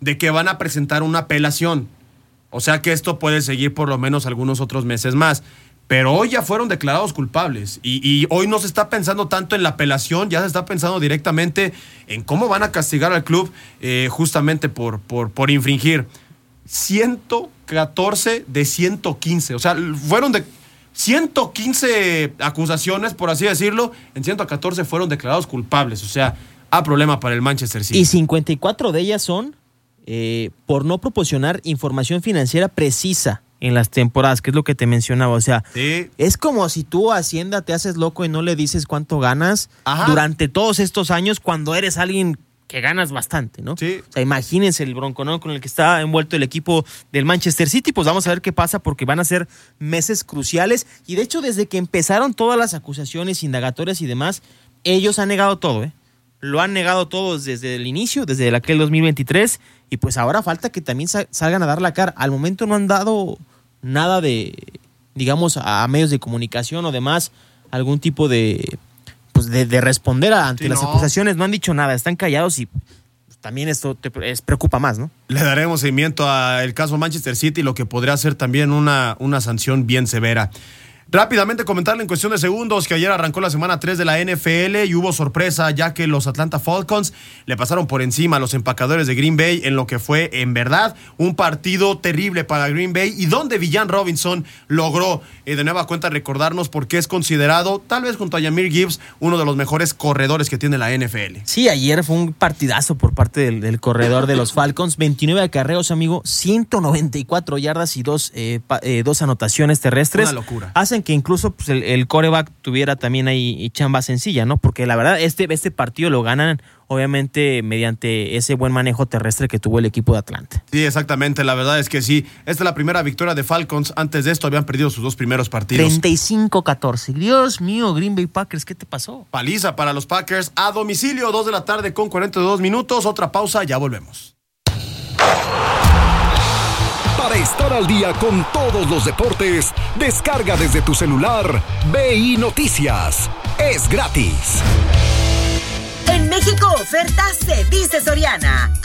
de que van a presentar una apelación. O sea que esto puede seguir por lo menos algunos otros meses más. Pero hoy ya fueron declarados culpables y hoy no se está pensando tanto en la apelación, ya se está pensando directamente en cómo van a castigar al club justamente por infringir 114 de 115. O sea, fueron de 115 acusaciones, por así decirlo, en 114 fueron declarados culpables. O sea, problema para el Manchester City. Y 54 de ellas son por no proporcionar información financiera precisa en las temporadas, que es lo que te mencionaba. O sea, sí, es como si tú a Hacienda te haces loco y no le dices cuánto ganas durante todos estos años cuando eres alguien que ganas bastante, ¿no? Sí. O sea, imagínense el bronconón con el que está envuelto el equipo del Manchester City. Pues vamos a ver qué pasa, porque van a ser meses cruciales. Y de hecho, desde que empezaron todas las acusaciones indagatorias y demás, ellos han negado todo, Lo han negado todo desde el inicio, desde aquel 2023, y pues ahora falta que también salgan a dar la cara. Al momento no han dado nada de, digamos, a medios de comunicación o demás, algún tipo de responder ante las acusaciones. No han dicho nada, están callados y también esto te preocupa más, ¿no? Le daremos seguimiento al caso Manchester City, lo que podría ser también una sanción bien severa. Rápidamente comentarle en cuestión de segundos que ayer arrancó la semana 3 de la NFL y hubo sorpresa, ya que los Atlanta Falcons le pasaron por encima a los empacadores de Green Bay en lo que fue, en verdad, un partido terrible para Green Bay, y donde Villan Robinson logró de nueva cuenta recordarnos por qué es considerado, tal vez junto a Jahmyr Gibbs, uno de los mejores corredores que tiene la NFL. Sí, ayer fue un partidazo por parte del corredor de los Falcons. 29 acarreos, amigo, 194 yardas y dos anotaciones terrestres. Una locura. Hacen que incluso pues, el quarterback tuviera también ahí chamba sencilla, ¿no? Porque la verdad, este partido lo ganan, obviamente, mediante ese buen manejo terrestre que tuvo el equipo de Atlanta. Sí, exactamente, la verdad es que sí. Esta es la primera victoria de Falcons. Antes de esto habían perdido sus dos primeros partidos. 35-14. Dios mío, Green Bay Packers, ¿qué te pasó? Paliza para los Packers a domicilio, 2 de la tarde con 42 minutos. Otra pausa, ya volvemos. Para estar al día con todos los deportes, descarga desde tu celular BI Noticias. Es gratis. En México, oferta se dice Soriana.